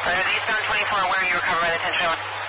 Eastbound 24, where you were covered by the 10 trail.